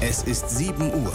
Es ist 7 Uhr.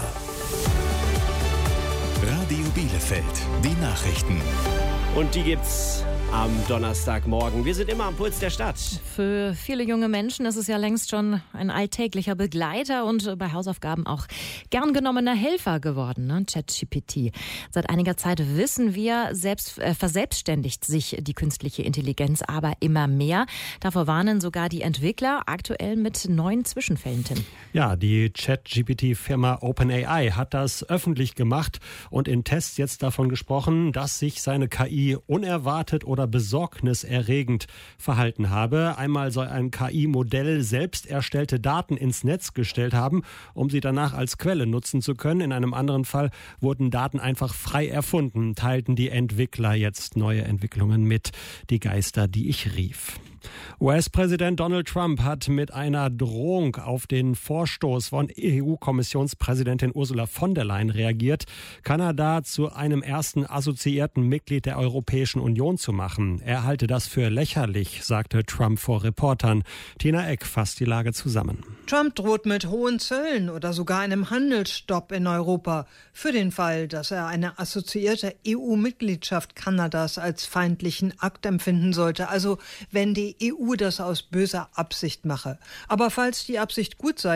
Radio Bielefeld, die Nachrichten. Und die gibt's am Donnerstagmorgen. Wir sind immer am Puls der Stadt. Für viele junge Menschen ist es ja längst schon ein alltäglicher Begleiter und bei Hausaufgaben auch gern genommener Helfer geworden, ne? ChatGPT. Seit einiger Zeit wissen wir, verselbstständigt sich die künstliche Intelligenz aber immer mehr. Davor warnen sogar die Entwickler, aktuell mit neuen Zwischenfällen, Tim. Ja, die ChatGPT-Firma OpenAI hat das öffentlich gemacht und in Tests jetzt davon gesprochen, dass sich seine KI unerwartet oder besorgniserregend verhalten habe. Einmal soll ein KI-Modell selbst erstellte Daten ins Netz gestellt haben, um sie danach als Quelle nutzen zu können. In einem anderen Fall wurden Daten einfach frei erfunden, teilten die Entwickler jetzt neue Entwicklungen mit. Die Geister, die ich rief. US-Präsident Donald Trump hat mit einer Drohung auf den Vorstoß von EU-Kommissionspräsidentin Ursula von der Leyen reagiert, Kanada zu einem ersten assoziierten Mitglied der Europäischen Union zu machen. Er halte das für lächerlich, sagte Trump vor Reportern. Tina Eck fasst die Lage zusammen. Trump droht mit hohen Zöllen oder sogar einem Handelsstopp in Europa für den Fall, dass er eine assoziierte EU-Mitgliedschaft Kanadas als feindlichen Akt empfinden sollte. Also wenn die EU das aus böser Absicht mache. Aber falls die Absicht gut sei,